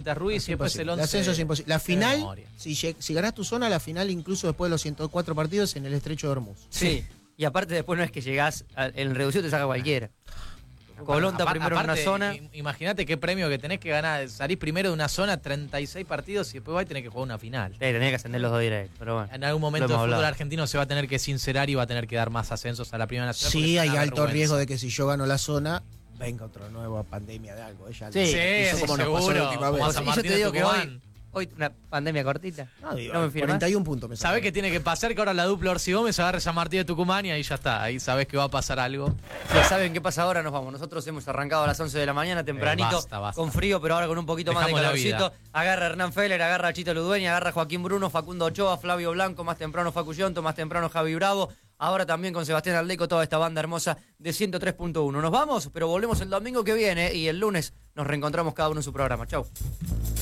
Quintas Ruiz y después el 11. El ascenso es imposible. La final, si ganás tu zona, la final incluso después de los 104 partidos en el Estrecho de Hormuz. Sí. Y aparte después no es que llegás, el reducido te saca cualquiera. Colón está primero en una zona. Imagínate qué premio que tenés que ganar. Salís primero de una zona, 36 partidos y después vas a tener que jugar una final. Sí, tenés que ascender los dos directos, pero bueno. En algún momento el fútbol argentino se va a tener que sincerar y va a tener que dar más ascensos a la Primera Nacional. Sí, hay alto riesgo de que si yo gano la zona, venga otra nueva pandemia de algo. Como nos pasó la última vez. Yo te digo que hoy una pandemia cortita. No me 41 puntos me sabés que tiene que pasar que ahora la dupla Orsi Gómez agarre San Martín de Tucumán y ahí ya está. Ahí sabés que va a pasar algo. Ya saben qué pasa ahora, nos vamos. Nosotros hemos arrancado a las 11 de la mañana, tempranito, basta. Con frío, pero ahora con un poquito más de calorcito. Agarra Hernán Feller, agarra Chito Ludueña, agarra Joaquín Bruno, Facundo Ochoa, Flavio Blanco, más temprano Facu Yonto, más temprano Javi Bravo. Ahora también con Sebastián Aldeco, toda esta banda hermosa de 103.1. Nos vamos, pero volvemos el domingo que viene y el lunes nos reencontramos cada uno en su programa. Chau.